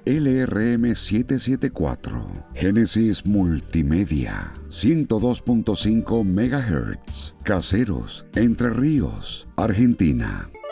LRM774, Génesis Multimedia, 102.5 MHz, Caseros, Entre Ríos, Argentina.